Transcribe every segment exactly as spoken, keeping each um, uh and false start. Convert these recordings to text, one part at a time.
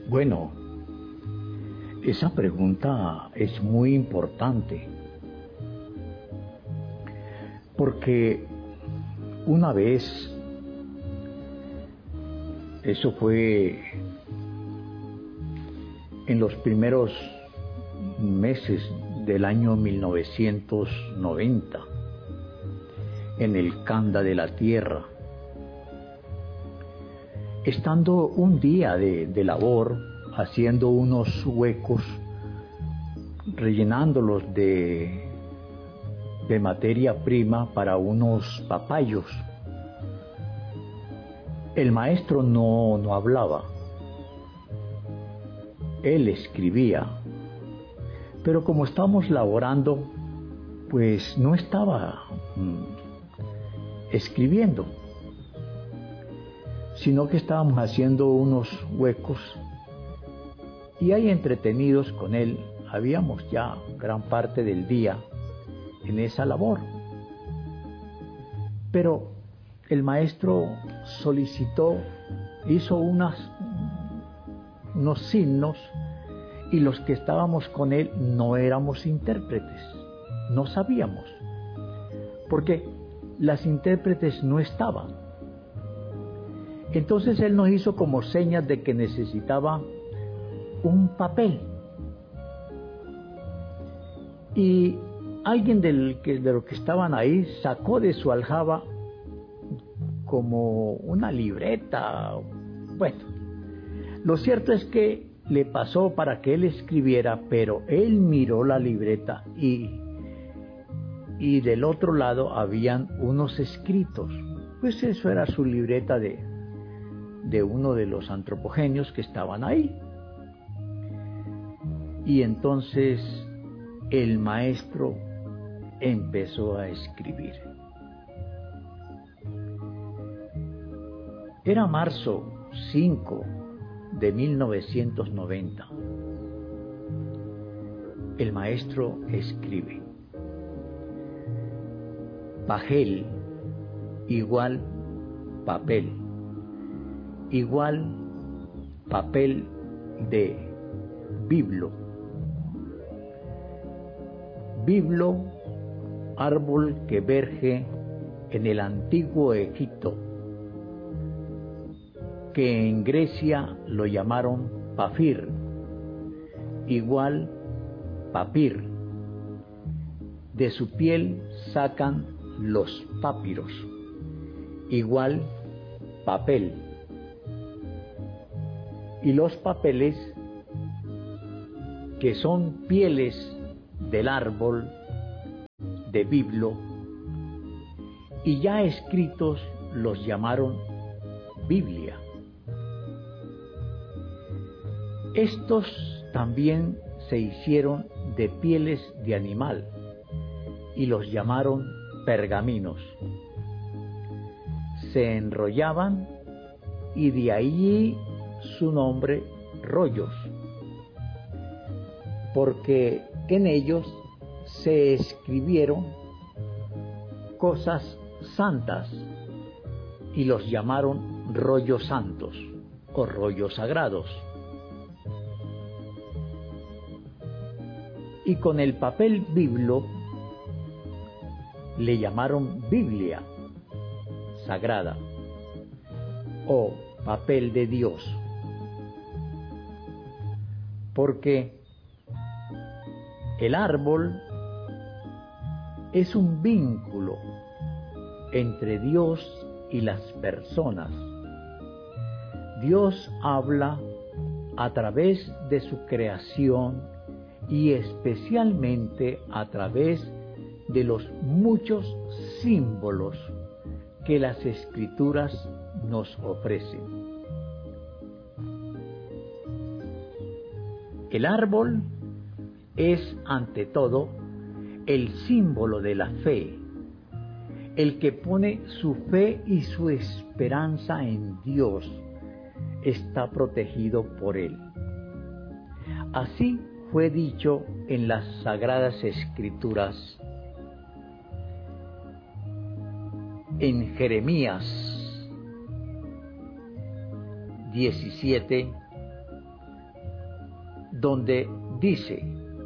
Bueno, esa pregunta es muy importante, porque una vez, eso fue en los primeros meses del año mil novecientos noventa, en el Kanda de la Tierra, estando un día de, de labor, haciendo unos huecos, rellenándolos de, de materia prima para unos papayos. El maestro no, no hablaba, él escribía, pero como estábamos laborando, pues no estaba mm, escribiendo, sino que estábamos haciendo unos huecos y ahí entretenidos con él, habíamos ya gran parte del día en esa labor. Pero el maestro solicitó, hizo unas, unos signos, y los que estábamos con él no éramos intérpretes, no sabíamos, porque las intérpretes no estaban. Entonces él nos hizo como señas de que necesitaba un papel. Y alguien del que, de los que estaban ahí sacó de su aljaba como una libreta. Bueno, lo cierto es que le pasó para que él escribiera, pero él miró la libreta y, y del otro lado habían unos escritos. Pues eso era su libreta de, de uno de los antropogenios que estaban ahí. Y entonces el maestro empezó a escribir. Era marzo cinco de mil novecientos noventa. El maestro escribe: Pagel igual papel, igual papel de biblo. Biblo, árbol que verge en el antiguo Egipto, que en Grecia lo llamaron papir, igual papir. De su piel sacan los papiros, igual papel. Y los papeles, que son pieles del árbol de biblo, y ya escritos los llamaron Biblia. Estos también se hicieron de pieles de animal y los llamaron pergaminos. Se enrollaban y de ahí su nombre, rollos, porque en ellos se escribieron cosas santas y los llamaron rollos santos o rollos sagrados. Y con el papel biblo le llamaron Biblia sagrada o papel de Dios, porque el árbol es un vínculo entre Dios y las personas. Dios habla a través de su creación y especialmente a través de los muchos símbolos que las Escrituras nos ofrecen. El árbol es, ante todo, el símbolo de la fe, el que pone su fe y su esperanza en Dios, está protegido por Él. Así fue dicho en las Sagradas Escrituras, en Jeremías diecisiete, donde dice: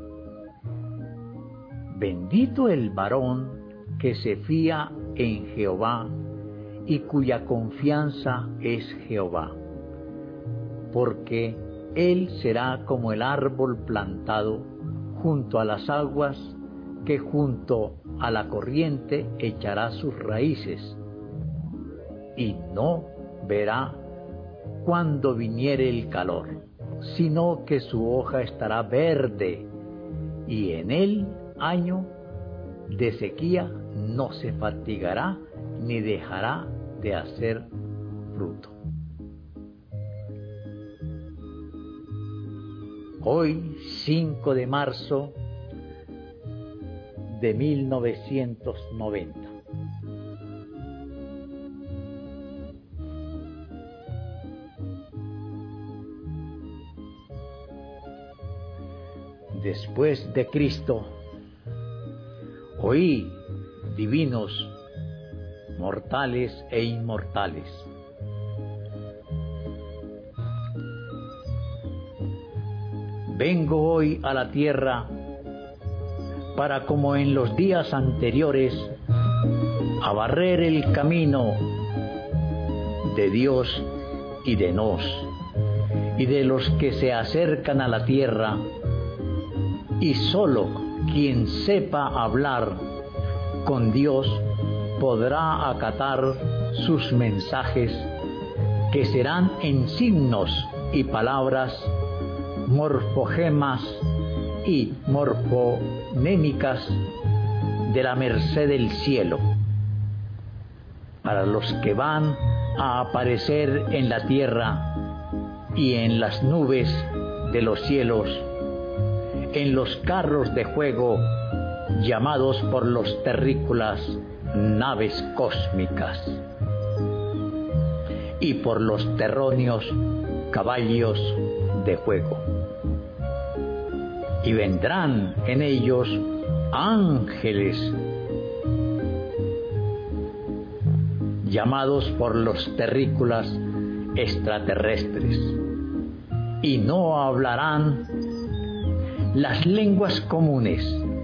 bendito el varón que se fía en Jehová y cuya confianza es Jehová, porque él será como el árbol plantado junto a las aguas, que junto a la corriente echará sus raíces, y no verá cuando viniere el calor, sino que su hoja estará verde, y en el año de sequía no se fatigará ni dejará de hacer fruto. Hoy, cinco de marzo de mil novecientos noventa. Después de Cristo, oí, divinos, mortales e inmortales, vengo hoy a la tierra para, como en los días anteriores, a barrer el camino de Dios y de nos, y de los que se acercan a la tierra, y sólo quien sepa hablar con Dios podrá acatar sus mensajes, que serán en signos y palabras, morfogemas y morfonémicas de la merced del cielo, para los que van a aparecer en la tierra y en las nubes de los cielos, en los carros de fuego llamados por los terrícolas naves cósmicas, y por los terróneos caballos de fuego. Y vendrán en ellos ángeles llamados por los terrícolas extraterrestres, y no hablarán las lenguas comunes,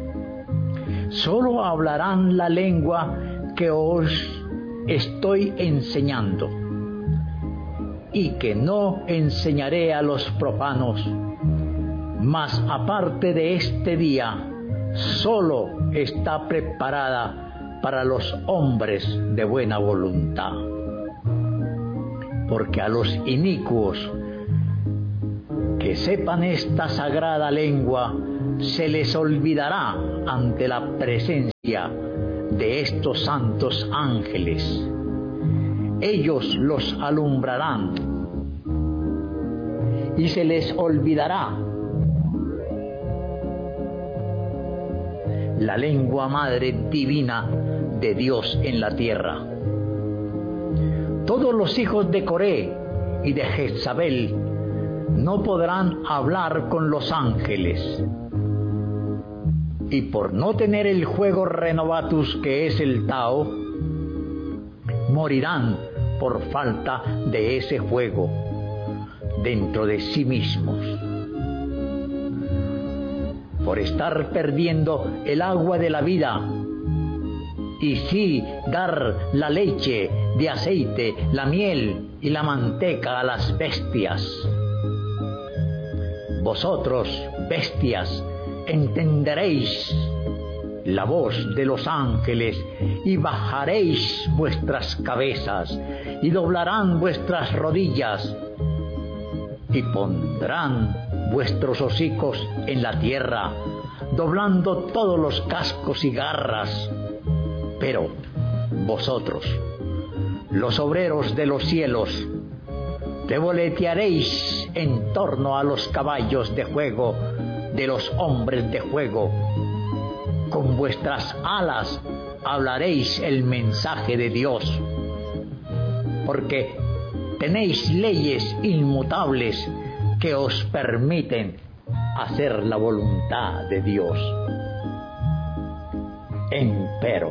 solo hablarán la lengua que os estoy enseñando, y que no enseñaré a los profanos, mas aparte de este día, solo está preparada para los hombres de buena voluntad, porque a los inicuos que sepan esta sagrada lengua se les olvidará ante la presencia de estos santos ángeles. Ellos los alumbrarán y se les olvidará la lengua madre divina de Dios en la tierra. Todos los hijos de Coré y de Jezabel no podrán hablar con los ángeles, y por no tener el juego renovatus, que es el Tao, morirán por falta de ese fuego dentro de sí mismos, por estar perdiendo el agua de la vida, y sí dar la leche de aceite, la miel y la manteca a las bestias. Vosotros, bestias, entenderéis la voz de los ángeles, y bajaréis vuestras cabezas, y doblarán vuestras rodillas, y pondrán vuestros hocicos en la tierra, doblando todos los cascos y garras. Pero vosotros, los obreros de los cielos, revolotearéis en torno a los caballos de fuego de los hombres de fuego. Con vuestras alas hablaréis el mensaje de Dios, porque tenéis leyes inmutables que os permiten hacer la voluntad de Dios. Empero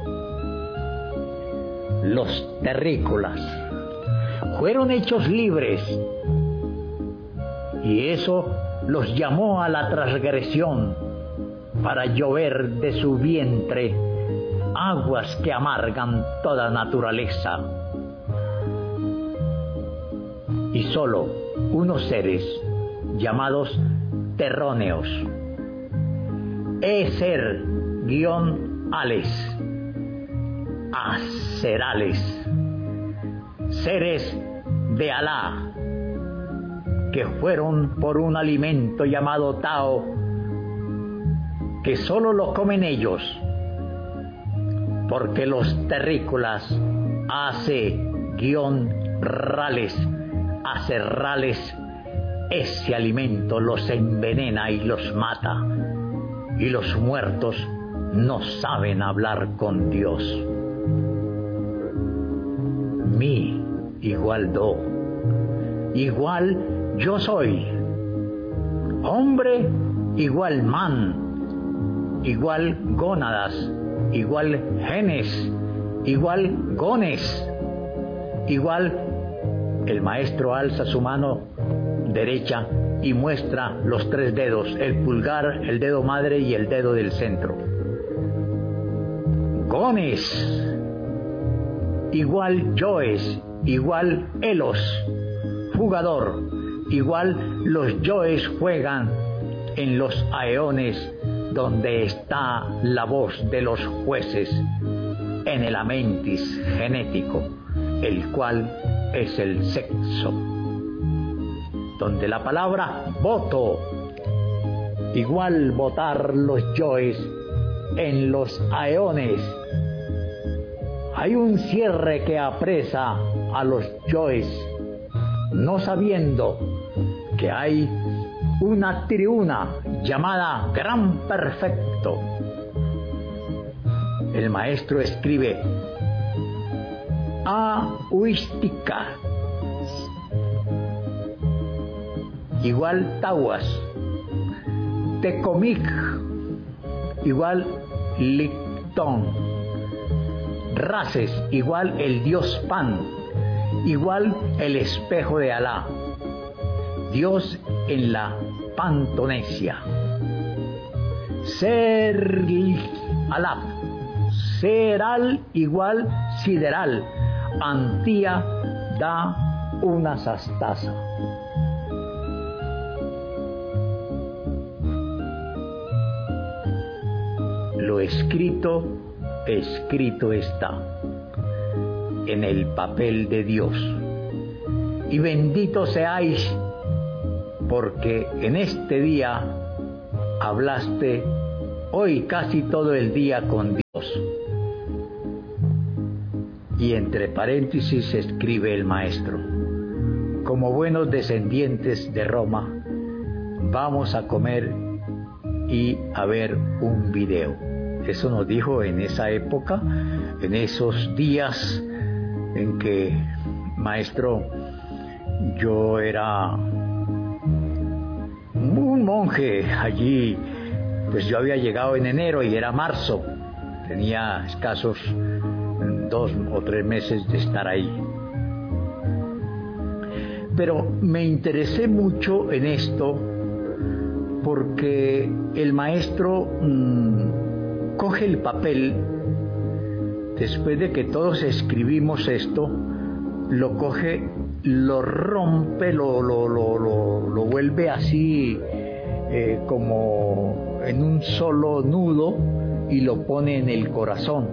los terrícolas fueron hechos libres, y eso los llamó a la transgresión para llover de su vientre aguas que amargan toda naturaleza. Y solo unos seres llamados terróneos, Eser-Ales, Aserales, seres de Alá, que fueron por un alimento llamado Tao, que solo lo comen ellos, porque los terrícolas Ase-Rales, Aserrales, ese alimento los envenena y los mata, y los muertos no saben hablar con Dios. Mi igual do, igual yo soy, hombre igual man, igual gónadas, igual genes, igual gones, igual. El maestro alza su mano derecha y muestra los tres dedos, el pulgar, el dedo madre y el dedo del centro. Gones, igual yoes, igual elos, jugador, igual los yoes juegan en los aeones donde está la voz de los jueces, en el amentis genético, el cual es el sexo, donde la palabra voto, igual votar los yoes en los aeones. Hay un cierre que apresa a los yoes, no sabiendo que hay una tribuna llamada Gran Perfecto. El maestro escribe Auística, igual Tawas, Tecomic, igual Lictón, Races, igual el dios Pan, igual el espejo de Alá, Dios en la Pantonesia, Ser Alá, Seral igual Sideral, Antía da una sastaza. Lo escrito, escrito está en el papel de Dios. Y bendito seáis, porque en este día hablaste hoy casi todo el día con Dios. Y entre paréntesis escribe el maestro: como buenos descendientes de Roma, vamos a comer y a ver un video. Eso nos dijo en esa época, en esos días en que, maestro, yo era un monje allí. Pues yo había llegado en enero y era marzo, tenía escasos dos o tres meses de estar ahí. Pero me interesé mucho en esto porque el maestro mmm, coge el papel, después de que todos escribimos esto, lo coge, lo rompe, lo, lo, lo, lo, lo vuelve así eh, como en un solo nudo y lo pone en el corazón.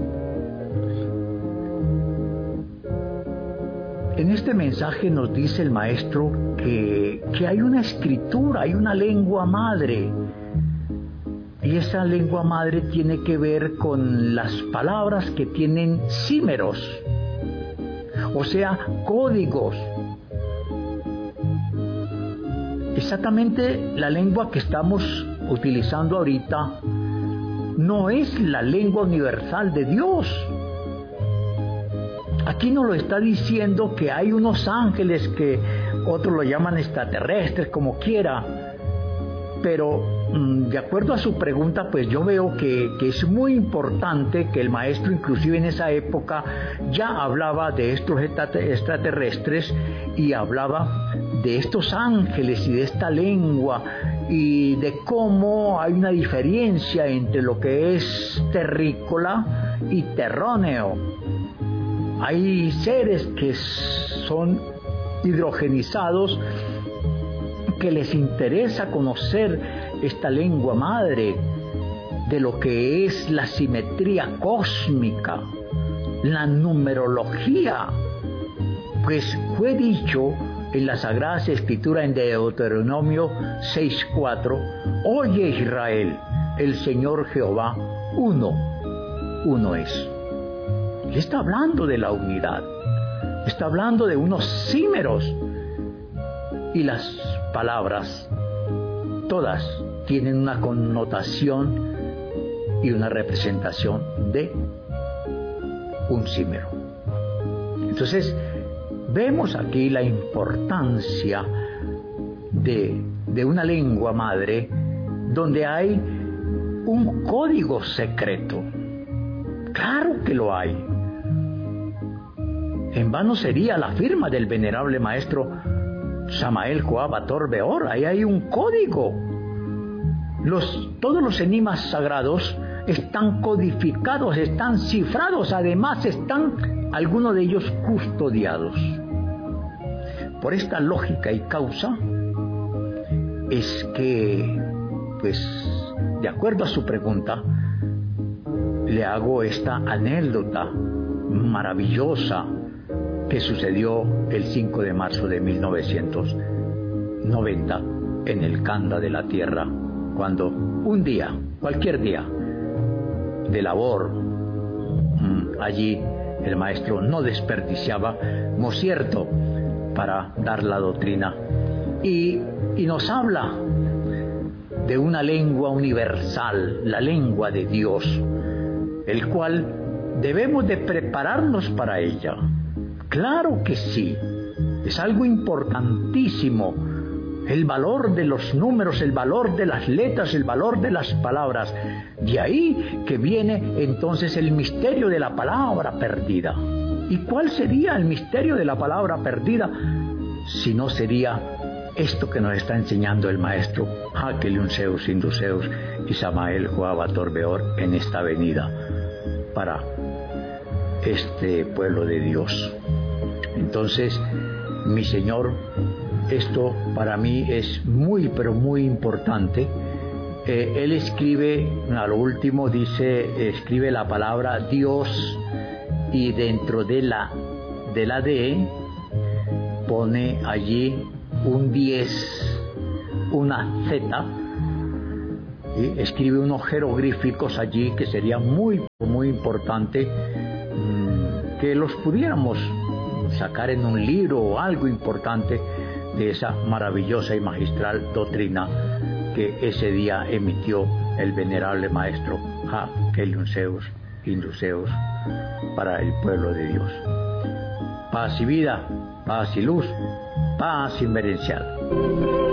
En este mensaje nos dice el maestro que, que hay una escritura, hay una lengua madre, y esa lengua madre tiene que ver con las palabras que tienen símeros, o sea, códigos. Exactamente la lengua que estamos utilizando ahorita no es la lengua universal de Dios. Aquí nos lo está diciendo que hay unos ángeles que otros lo llaman extraterrestres, como quiera, pero mmm, de acuerdo a su pregunta, pues yo veo que, que es muy importante que el maestro, inclusive en esa época, ya hablaba de estos extraterrestres y hablaba de estos ángeles y de esta lengua y de cómo hay una diferencia entre lo que es terrícola y terróneo. Hay seres que son hidrogenizados, que les interesa conocer esta lengua madre de lo que es la simetría cósmica, la numerología. Pues fue dicho en la Sagrada Escritura en Deuteronomio seis cuatro: oye Israel, el Señor Jehová, uno, uno es. Él está hablando de la unidad, está hablando de unos símeros, y las palabras todas tienen una connotación y una representación de un símero. Entonces, vemos aquí la importancia de, de una lengua madre donde hay un código secreto. Claro que lo hay. En vano sería la firma del venerable maestro Samael Joab Hator Beor. Ahí hay un código. Los, todos los enigmas sagrados están codificados, están cifrados, además están algunos de ellos custodiados. Por esta lógica y causa es que, pues, de acuerdo a su pregunta, le hago esta anécdota maravillosa que sucedió el cinco de marzo de mil novecientos noventa en el Kanda de la Tierra, cuando un día, cualquier día de labor, allí el maestro no desperdiciaba, ¿no es cierto?, para dar la doctrina, y, y nos habla de una lengua universal, la lengua de Dios, el cual debemos de prepararnos para ella. Claro que sí, es algo importantísimo, el valor de los números, el valor de las letras, el valor de las palabras. De ahí que viene entonces el misterio de la palabra perdida. ¿Y cuál sería el misterio de la palabra perdida? Si no sería esto que nos está enseñando el maestro Hakelunseus Induseus y Samael Joab Hator Beor en esta venida para este pueblo de Dios. Entonces, mi Señor, esto para mí es muy, pero muy importante. Eh, él escribe, a lo último dice, escribe la palabra Dios, y dentro de la, de la D pone allí un diez, una Z, y escribe unos jeroglíficos allí que sería muy, muy importante mmm, que los pudiéramos sacar en un libro o algo importante de esa maravillosa y magistral doctrina que ese día emitió el venerable maestro Hakelunseus Induseus para el pueblo de Dios. Paz y vida, paz y luz, paz inmerencial.